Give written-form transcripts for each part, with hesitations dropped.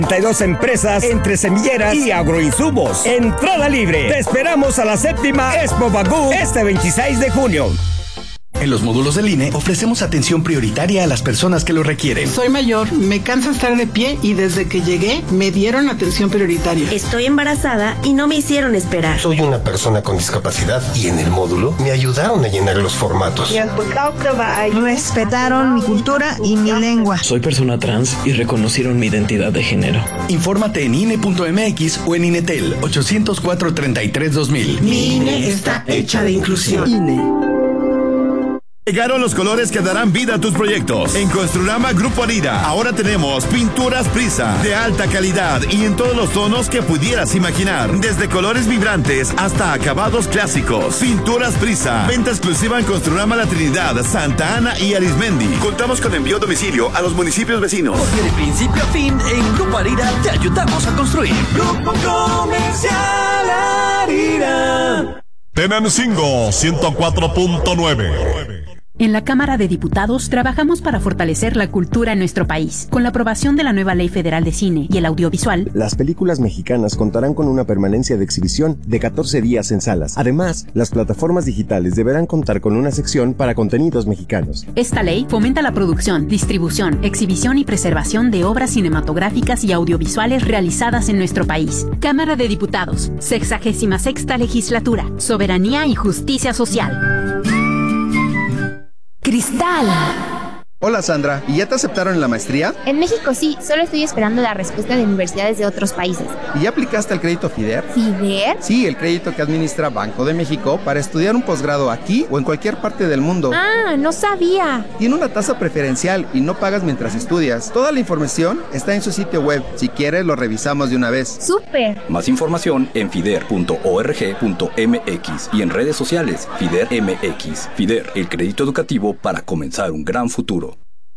32 empresas entre semilleras y agroinsumos. Entrada libre. Te esperamos a la 7ª Expo Bagú este 26 de junio. En los módulos del INE ofrecemos atención prioritaria a las personas que lo requieren. Soy mayor, me cansa estar de pie y desde que llegué me dieron atención prioritaria. Estoy embarazada y no me hicieron esperar. Soy una persona con discapacidad y en el módulo me ayudaron a llenar los formatos. Respetaron mi cultura y mi lengua. Soy persona trans y reconocieron mi identidad de género. Infórmate en INE.mx o en INETEL 804-33-2000. Mi INE está hecha de inclusión. INE. Llegaron los colores que darán vida a tus proyectos. En Construrama Grupo Arira, ahora tenemos pinturas Prisa de alta calidad y en todos los tonos que pudieras imaginar. Desde colores vibrantes hasta acabados clásicos. Pinturas Prisa, venta exclusiva en Construrama La Trinidad, Santa Ana y Arismendi. Contamos con envío a domicilio a los municipios vecinos. Porque de principio a fin, en Grupo Arira te ayudamos a construir. Grupo Comercial Arira. Tenancingo 104.9. En la Cámara de Diputados trabajamos para fortalecer la cultura en nuestro país. Con la aprobación de la nueva Ley Federal de Cine y el Audiovisual, las películas mexicanas contarán con una permanencia de exhibición de 14 días en salas. Además, las plataformas digitales deberán contar con una sección para contenidos mexicanos. Esta ley fomenta la producción, distribución, exhibición y preservación de obras cinematográficas y audiovisuales realizadas en nuestro país. Cámara de Diputados, 66ª Legislatura, Soberanía y Justicia Social. Cristal. Hola Sandra, ¿y ya te aceptaron en la maestría? En México sí, solo estoy esperando la respuesta de universidades de otros países. ¿Y ya aplicaste al crédito FIDER? ¿FIDER? Sí, el crédito que administra Banco de México para estudiar un posgrado aquí o en cualquier parte del mundo. Ah, no sabía. Tiene una tasa preferencial y no pagas mientras estudias. Toda la información está en su sitio web. Si quieres, lo revisamos de una vez. ¡Súper! Más información en fider.org.mx y en redes sociales FIDER MX. FIDER, el crédito educativo para comenzar un gran futuro.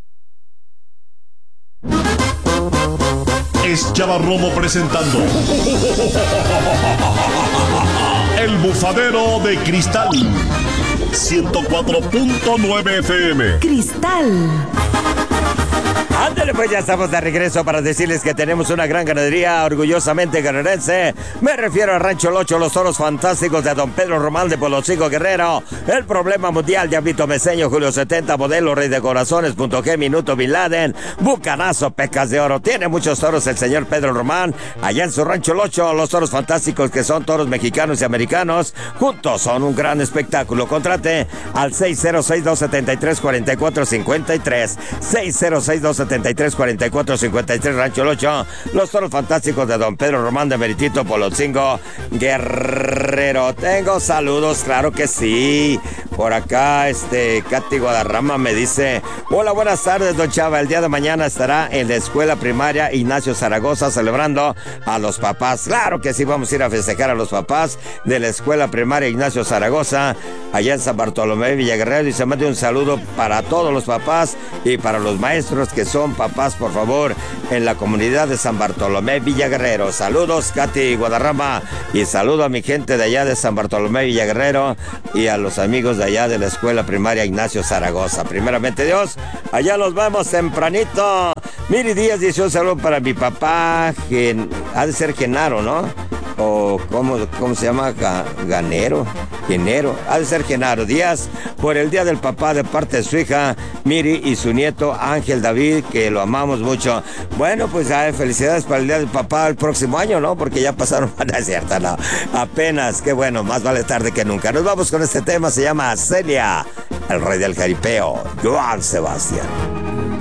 Es Chava Romo presentando El Bufadero de Cristal 104.9 FM. Cristal. Ándale, pues ya estamos de regreso para decirles que tenemos una gran ganadería orgullosamente guerrerense. Me refiero a Rancho Locho, los toros fantásticos de Don Pedro Román de Polocico Guerrero. El Problema Mundial, Diablito Meseño, Julio 70, Modelo, Rey de Corazones, Punto G, Minuto Bin Laden, Bucanazo, Pecas de Oro. Tiene muchos toros el señor Pedro Román. Allá en su Rancho Locho, los toros fantásticos que son toros mexicanos y americanos. Juntos son un gran espectáculo. Contrate al 606-273-4453. 606-273-4453, Rancho Locho, los toros fantásticos de Don Pedro Román de Meritito Polotzingo Guerrero. Tengo saludos, claro que sí. Por acá, Katy Guadarrama me dice: hola, buenas tardes, don Chava. El día de mañana estará en la escuela primaria Ignacio Zaragoza celebrando a los papás. Claro que sí, vamos a ir a festejar a los papás de la escuela primaria Ignacio Zaragoza, allá en San Bartolomé, Villaguerrero. Y se mande un saludo para todos los papás y para los maestros que son papás, por favor, en la comunidad de San Bartolomé, Villaguerrero. Saludos, Katy Guadarrama, y saludo a mi gente de allá de San Bartolomé, Villaguerrero, y a los amigos de allá de la escuela primaria Ignacio Zaragoza. Primeramente Dios, allá nos vemos tempranito. Miri Díaz dice un saludo para mi papá, que ha de ser Genaro, ¿no? O ¿cómo se llama? Genaro, ha de ser Genaro Díaz, por el Día del Papá de parte de su hija Miri y su nieto Ángel David, que lo amamos mucho. Bueno, pues felicidades para el Día del Papá el próximo año, ¿no? Porque ya pasaron, no es cierto, no, apenas, qué bueno, más vale tarde que nunca. Nos vamos con este tema, se llama Celia, el rey del jaripeo, Joan Sebastián.